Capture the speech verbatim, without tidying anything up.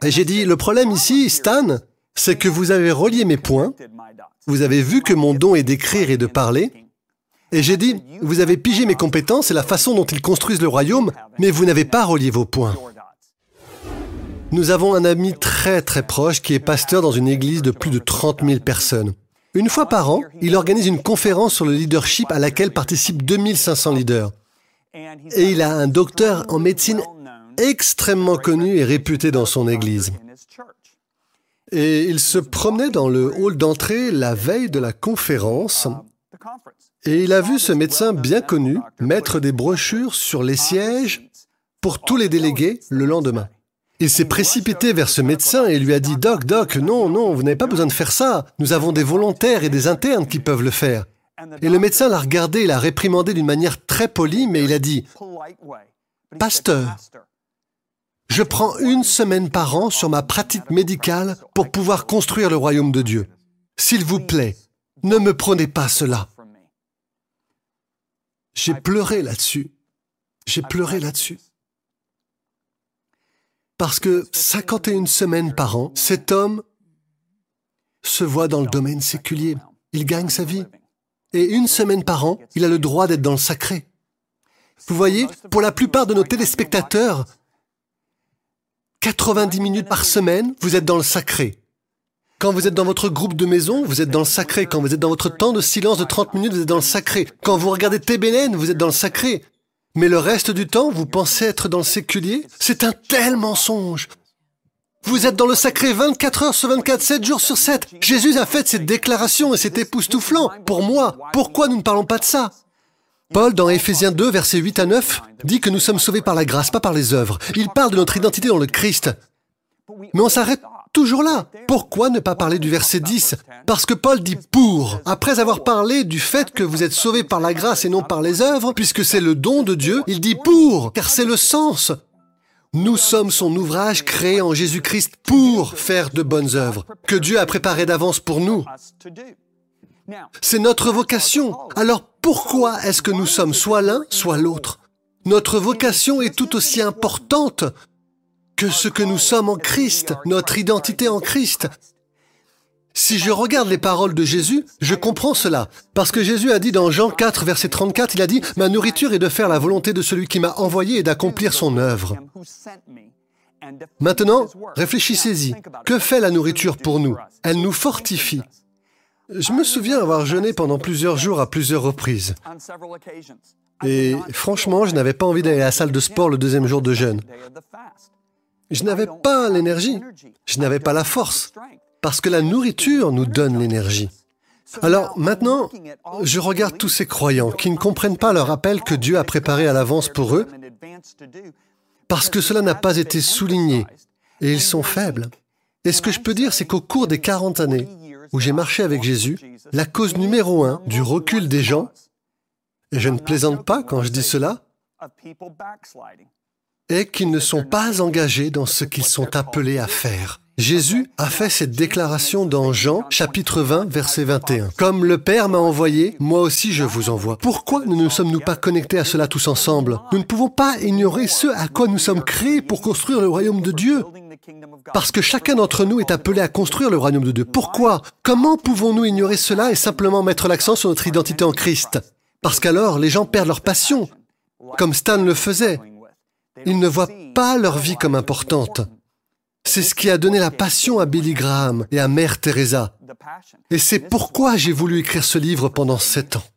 Et j'ai dit, le problème ici, Stan, c'est que vous avez relié mes points, vous avez vu que mon don est d'écrire et de parler, et j'ai dit, vous avez pigé mes compétences et la façon dont ils construisent le royaume, mais vous n'avez pas relié vos points. Nous avons un ami très très proche qui est pasteur dans une église de plus de trente mille personnes. Une fois par an, il organise une conférence sur le leadership à laquelle participent deux mille cinq cents leaders. Et il a un docteur en médecine extrêmement connu et réputé dans son église. Et il se promenait dans le hall d'entrée la veille de la conférence et il a vu ce médecin bien connu mettre des brochures sur les sièges pour tous les délégués le lendemain. Il s'est précipité vers ce médecin et lui a dit « Doc, Doc, non, non, vous n'avez pas besoin de faire ça. Nous avons des volontaires et des internes qui peuvent le faire. » Et le médecin l'a regardé et l'a réprimandé d'une manière très polie, mais il a dit « Pasteur, je prends une semaine par an sur ma pratique médicale pour pouvoir construire le royaume de Dieu. S'il vous plaît, ne me prenez pas cela. » J'ai pleuré là-dessus. J'ai pleuré là-dessus. Parce que cinquante et une semaines par an, cet homme se voit dans le domaine séculier. Il gagne sa vie. Et une semaine par an, il a le droit d'être dans le sacré. Vous voyez, pour la plupart de nos téléspectateurs, quatre-vingt-dix minutes par semaine, vous êtes dans le sacré. Quand vous êtes dans votre groupe de maison, vous êtes dans le sacré. Quand vous êtes dans votre temps de silence de trente minutes, vous êtes dans le sacré. Quand vous regardez T B N, vous êtes dans le sacré. Mais le reste du temps, vous pensez être dans le séculier? C'est un tel mensonge. Vous êtes dans le sacré vingt-quatre heures sur vingt-quatre, sept jours sur sept. Jésus a fait cette déclaration et c'est époustouflant. Pour moi, pourquoi nous ne parlons pas de ça? Paul, dans Éphésiens deux, versets huit à neuf, dit que nous sommes sauvés par la grâce, pas par les œuvres. Il parle de notre identité dans le Christ. Mais on s'arrête toujours là. Pourquoi ne pas parler du verset dix? Parce que Paul dit « pour ». Après avoir parlé du fait que vous êtes sauvés par la grâce et non par les œuvres, puisque c'est le don de Dieu, il dit « pour », car c'est le sens. Nous sommes son ouvrage créé en Jésus-Christ pour faire de bonnes œuvres, que Dieu a préparées d'avance pour nous. C'est notre vocation. Alors pourquoi est-ce que nous sommes soit l'un, soit l'autre? Notre vocation est tout aussi importante que ce que nous sommes en Christ, notre identité en Christ. Si je regarde les paroles de Jésus, je comprends cela. Parce que Jésus a dit dans Jean quatre, verset trente-quatre, il a dit « Ma nourriture est de faire la volonté de celui qui m'a envoyé et d'accomplir son œuvre. » Maintenant, réfléchissez-y. Que fait la nourriture pour nous? Elle nous fortifie. Je me souviens avoir jeûné pendant plusieurs jours à plusieurs reprises. Et franchement, je n'avais pas envie d'aller à la salle de sport le deuxième jour de jeûne. Je n'avais pas l'énergie, je n'avais pas la force, parce que la nourriture nous donne l'énergie. Alors maintenant, je regarde tous ces croyants qui ne comprennent pas leur appel que Dieu a préparé à l'avance pour eux, parce que cela n'a pas été souligné, et ils sont faibles. Et ce que je peux dire, c'est qu'au cours des quarante années où j'ai marché avec Jésus, la cause numéro un du recul des gens, et je ne plaisante pas quand je dis cela, est qu'ils ne sont pas engagés dans ce qu'ils sont appelés à faire. Jésus a fait cette déclaration dans Jean, chapitre vingt, verset vingt et un. « Comme le Père m'a envoyé, moi aussi je vous envoie. » Pourquoi ne nous sommes-nous pas connectés à cela tous ensemble? Nous ne pouvons pas ignorer ce à quoi nous sommes créés pour construire le royaume de Dieu. Parce que chacun d'entre nous est appelé à construire le royaume de Dieu. Pourquoi? Comment pouvons-nous ignorer cela et simplement mettre l'accent sur notre identité en Christ? Parce qu'alors, les gens perdent leur passion, comme Stan le faisait. Ils ne voient pas leur vie comme importante. C'est ce qui a donné la passion à Billy Graham et à Mère Teresa. Et c'est pourquoi j'ai voulu écrire ce livre pendant sept ans.